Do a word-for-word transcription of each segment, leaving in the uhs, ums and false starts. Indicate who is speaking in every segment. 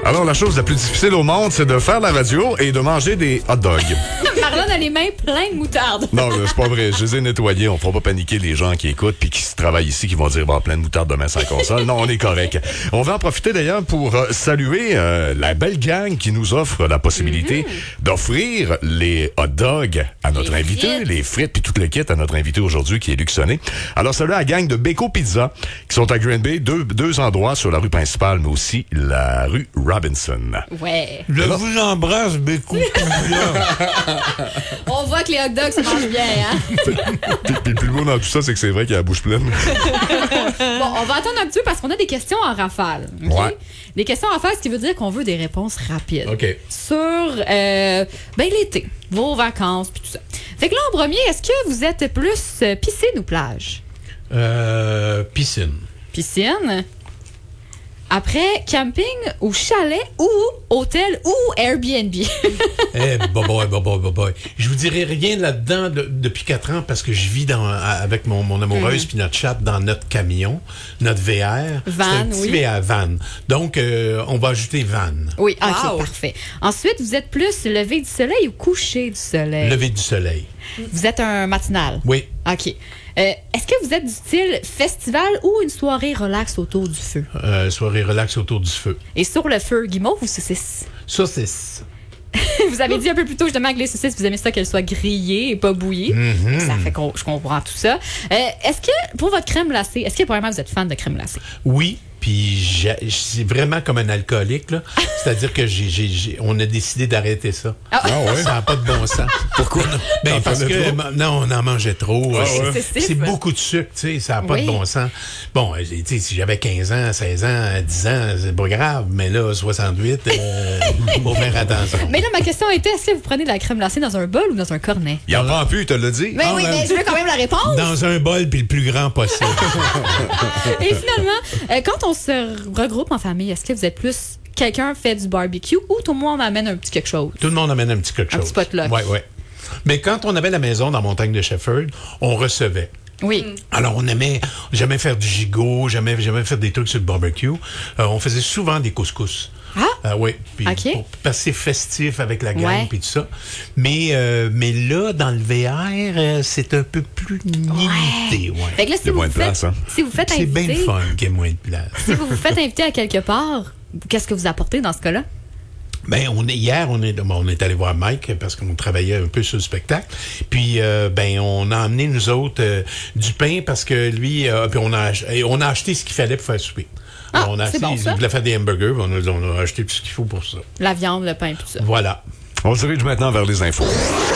Speaker 1: Alors, la chose la plus difficile au monde, c'est de faire la radio et de manger des hot dogs.
Speaker 2: Marlon a les mains pleines de moutarde.
Speaker 1: Non, c'est pas vrai. Je les ai nettoyés. On fera pas paniquer les gens qui écoutent puis qui se travaillent ici, qui vont dire, bon, plein de moutarde demain sur la console. Non, on est correct. On va en profiter d'ailleurs pour euh, saluer euh, la belle gang qui nous offre la possibilité mm-hmm. d'offrir les hot dogs à notre
Speaker 2: les
Speaker 1: invité,
Speaker 2: frites.
Speaker 1: les frites puis tout le kit à notre invité aujourd'hui qui est Luc Sonnet. Alors, salut à la gang de Beko Pizza qui sont à Green Bay, deux, deux endroits sur la rue principale, mais aussi la rue Robinson.
Speaker 2: Ouais.
Speaker 3: Je vous embrasse, Beko Pizza.
Speaker 2: On voit que les hot dogs, ça mange bien, hein?
Speaker 1: Puis le plus beau dans tout ça, c'est que c'est vrai qu'il a la bouche pleine.
Speaker 2: Bon, on va attendre un petit peu parce qu'on a des questions en rafale. Okay?
Speaker 1: Ouais.
Speaker 2: Des questions en rafale, ce qui veut dire qu'on veut des réponses rapides.
Speaker 1: OK.
Speaker 2: Sur euh, ben, l'été, vos vacances, puis tout ça. Fait que là, en premier, est-ce que vous êtes plus euh, piscine ou plage?
Speaker 3: Euh, piscine.
Speaker 2: Piscine. Après, camping ou chalet ou hôtel ou Airbnb.
Speaker 3: Eh, boboy, boboy, boboy. Je vous dirai rien là-dedans de, depuis quatre ans parce que je vis dans, avec mon, mon amoureuse puis mm. notre chat dans notre camion, notre V R.
Speaker 2: Van,
Speaker 3: c'est un petit
Speaker 2: oui.
Speaker 3: V R van. Donc, euh, on va ajouter van.
Speaker 2: Oui, OK,
Speaker 4: Wow.
Speaker 2: parfait. Ensuite, vous êtes plus lever du soleil ou coucher du soleil?
Speaker 3: Lever du soleil.
Speaker 2: Vous êtes un matinal?
Speaker 3: Oui.
Speaker 2: OK. Euh, est-ce que vous êtes du style festival ou une soirée relax autour du feu?
Speaker 3: Euh, soirée relax autour du feu.
Speaker 2: Et sur le feu, guimauve ou saucisse?
Speaker 3: Saucisse.
Speaker 2: Vous avez dit un peu plus tôt justement que les saucisses, vous aimez ça qu'elles soient grillées et pas bouillies.
Speaker 3: Mm-hmm.
Speaker 2: Ça fait qu'on je comprends tout ça. Euh, est-ce que, pour votre crème glacée, est-ce que probablement vous êtes fan de crème glacée?
Speaker 3: Oui. Puis j'ai- c'est vraiment comme un alcoolique, là. C'est-à-dire que j'ai, j'ai, j'ai- on a décidé d'arrêter ça.
Speaker 2: Ah,
Speaker 1: Ah ouais?
Speaker 3: Ça n'a pas de bon sens.
Speaker 1: Pourquoi?
Speaker 3: Ben,
Speaker 1: T'en
Speaker 3: parce
Speaker 1: prenais
Speaker 3: que,
Speaker 1: trop?
Speaker 3: ma- non, on en mangeait trop.
Speaker 1: Ah
Speaker 3: C'est-
Speaker 1: ouais.
Speaker 2: Excessif.
Speaker 3: C'est beaucoup de sucre, tu sais, ça n'a pas
Speaker 2: Oui.
Speaker 3: de bon sens. Bon, euh, tu sais, si j'avais quinze ans, seize ans, dix ans, c'est pas grave, mais là, soixante-huit, euh, faut faire attention.
Speaker 2: Mais là, ma question était, est-ce que vous prenez de la crème glacée dans un bol ou dans un cornet?
Speaker 1: Il en prend plus, tu l'as dit.
Speaker 2: Mais oui,
Speaker 3: ouais.
Speaker 2: mais je veux quand même la réponse.
Speaker 3: Dans un bol, puis le plus grand possible.
Speaker 2: Et finalement, euh, quand on se regroupe en famille, est-ce que vous êtes plus quelqu'un fait du barbecue ou tout le monde amène un petit quelque chose?
Speaker 3: Tout le monde amène un petit quelque
Speaker 2: Un
Speaker 3: chose.
Speaker 2: petit potluck.
Speaker 3: Oui, oui. Mais quand on avait la maison dans Montagne de Shefford, on recevait.
Speaker 2: Oui.
Speaker 3: Alors, on aimait jamais faire du gigot, jamais, jamais faire des trucs sur le barbecue. Euh, on faisait souvent des couscous.
Speaker 2: Ah!
Speaker 3: Euh, oui, puis
Speaker 2: OK.
Speaker 3: pour passer festif avec la gang
Speaker 2: Ouais.
Speaker 3: puis tout ça. Mais, euh, mais là, dans le V R, euh, c'est un peu plus limité. Ouais.
Speaker 2: Fait que là, si
Speaker 1: Il y a
Speaker 2: vous,
Speaker 1: moins de
Speaker 2: faites,
Speaker 1: place, hein.
Speaker 2: si vous faites
Speaker 3: C'est bien
Speaker 2: inviter,
Speaker 3: le fun qu'il y ait moins de place.
Speaker 2: si vous vous faites inviter à quelque part, qu'est-ce que vous apportez dans ce cas-là?
Speaker 3: Ben, on est, hier, on est, bon, on est allé voir Mike parce qu'on travaillait un peu sur le spectacle. Puis, euh, ben, on a emmené, nous autres, euh, du pain parce que lui, euh, puis on a, ach- et on a acheté ce qu'il fallait pour faire souper.
Speaker 2: Ah,
Speaker 3: Alors, on a
Speaker 2: c'est
Speaker 3: acheté,
Speaker 2: bon, ça.
Speaker 3: il voulait faire des hamburgers, puis on a, on a acheté tout ce qu'il faut pour ça.
Speaker 2: La viande, le pain, tout ça.
Speaker 3: Voilà.
Speaker 1: On se dirige maintenant vers les infos.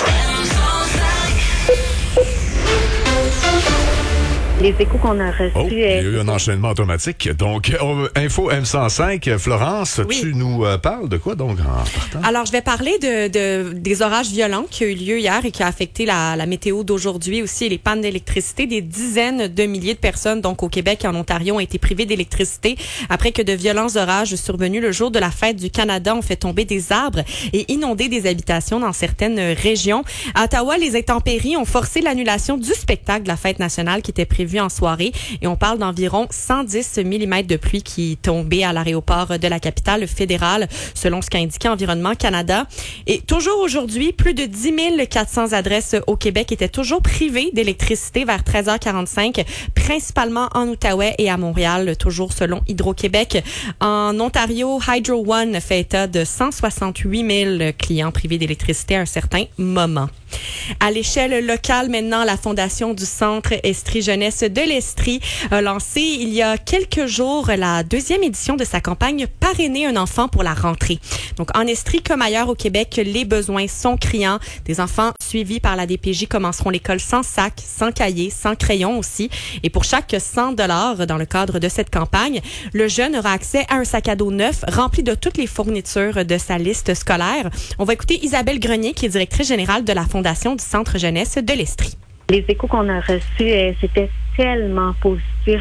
Speaker 5: Les échos qu'on a reçus.
Speaker 1: Oh, il y a
Speaker 5: euh,
Speaker 1: eu un enchaînement automatique. Donc, on- Info M cent cinq. Florence,
Speaker 4: Oui.
Speaker 1: tu nous euh, parles de quoi, donc, en partant?
Speaker 4: Alors, je vais parler de, de- des orages violents qui ont eu lieu hier et qui ont affecté la, la météo d'aujourd'hui aussi et les pannes d'électricité. Des dizaines de milliers de personnes, donc au Québec et en Ontario, ont été privées d'électricité après que de violents orages survenus le jour de la fête du Canada ont fait tomber des arbres et inondé des habitations dans certaines régions. À Ottawa, les intempéries ont forcé l'annulation du spectacle de la fête nationale qui était prévu en soirée et on parle d'environ cent dix millimètres de pluie qui tombaient à l'aéroport de la capitale fédérale, selon ce qu'a indiqué Environnement Canada. Et toujours aujourd'hui, plus de dix mille quatre cents adresses au Québec étaient toujours privées d'électricité vers treize heures quarante-cinq, principalement en Outaouais et à Montréal, toujours selon Hydro-Québec. En Ontario, Hydro One fait état de cent soixante-huit mille clients privés d'électricité à un certain moment. À l'échelle locale, maintenant, la Fondation du Centre Estrie Jeunesse de l'Estrie a lancé il y a quelques jours la deuxième édition de sa campagne Parrainer un enfant pour la rentrée. Donc, en Estrie comme ailleurs au Québec, les besoins sont criants. Des enfants suivis par la D P J commenceront l'école sans sac, sans cahier, sans crayon aussi. Et pour chaque cent dollars dans le cadre de cette campagne, le jeune aura accès à un sac à dos neuf rempli de toutes les fournitures de sa liste scolaire. On va écouter Isabelle Grenier, qui est directrice générale de la Fondation du Centre Jeunesse de l'Estrie.
Speaker 5: Les échos qu'on a reçus, euh, c'était tellement positif.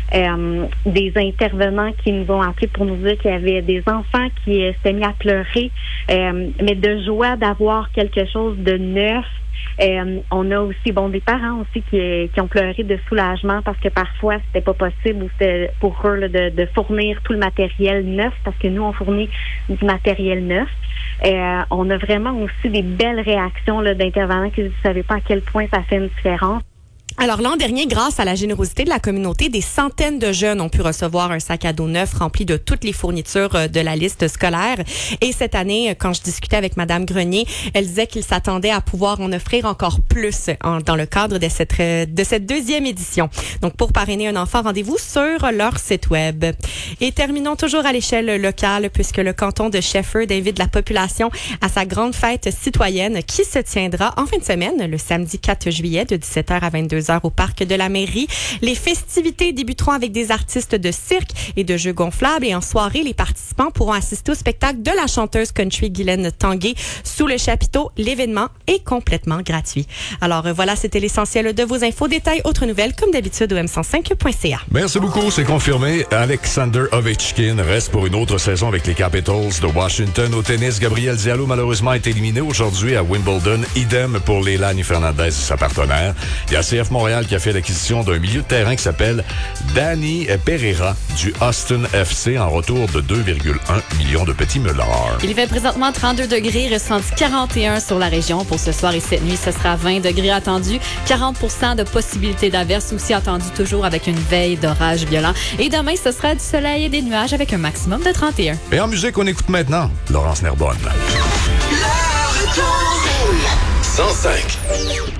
Speaker 5: euh, des intervenants qui nous ont appelés pour nous dire qu'il y avait des enfants qui euh, s'étaient mis à pleurer, euh, mais de joie d'avoir quelque chose de neuf. Euh, on a aussi, bon, des parents aussi qui, qui ont pleuré de soulagement parce que parfois c'était pas possible ou c'était pour eux là, de, de fournir tout le matériel neuf parce que nous on fournit du matériel neuf. Euh, on a vraiment aussi des belles réactions là, d'intervenants qui ne savaient pas à quel point ça fait une différence.
Speaker 4: Alors, l'an dernier, grâce à la générosité de la communauté, des centaines de jeunes ont pu recevoir un sac à dos neuf rempli de toutes les fournitures de la liste scolaire. Et cette année, quand je discutais avec Madame Grenier, elle disait qu'il s'attendait à pouvoir en offrir encore plus en, dans le cadre de cette, de cette deuxième édition. Donc, pour parrainer un enfant, rendez-vous sur leur site web. Et terminons toujours à l'échelle locale, puisque le canton de Shefford invite la population à sa grande fête citoyenne qui se tiendra en fin de semaine, le samedi quatre juillet, de dix-sept heures à vingt-deux heures au parc de la mairie. Les festivités débuteront avec des artistes de cirque et de jeux gonflables et en soirée, les participants pourront assister au spectacle de la chanteuse country Guylaine Tanguay sous le chapiteau. L'événement est complètement gratuit. Alors voilà, c'était l'essentiel de vos infos. Détails, autres nouvelles, comme d'habitude au m cent cinq point c a.
Speaker 1: Merci beaucoup, c'est confirmé. Alexander Ovechkin reste pour une autre saison avec les Capitals de Washington. Au tennis, Gabriel Diallo malheureusement est éliminé aujourd'hui à Wimbledon. Idem pour Leilani Fernandez et sa partenaire. Il y a C F Montréal qui a fait l'acquisition d'un milieu de terrain qui s'appelle Danny Pereira du Austin F C en retour de deux virgule un millions de petits mullards.
Speaker 2: Il fait présentement trente-deux degrés, ressenti quarante et un sur la région. Pour ce soir et cette nuit, ce sera vingt degrés attendus, quarante pour cent de possibilité d'averse aussi attendue toujours avec une veille d'orage violent. Et demain, ce sera du soleil et des nuages avec un maximum de trente et un.
Speaker 1: Et en musique, on écoute maintenant Laurence Nerbonne.
Speaker 6: Le retour cent cinq.